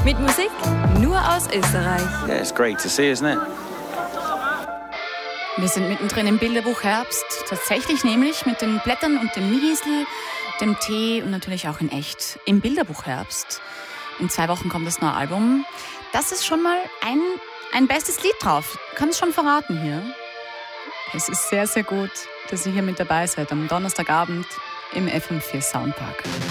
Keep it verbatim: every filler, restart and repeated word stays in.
Mit Musik nur aus Österreich. Yeah, it's great to see, isn't it? Wir sind mittendrin im Bilderbuch Herbst. Tatsächlich nämlich mit den Blättern und dem Miesel, dem Tee und natürlich auch in echt im Bilderbuch Herbst. In zwei Wochen kommt das neue Album. Das ist schon mal ein, ein bestes Lied drauf. Kann es schon verraten hier. Es ist sehr, sehr gut, dass ihr hier mit dabei seid am Donnerstagabend im F M vier Soundpark.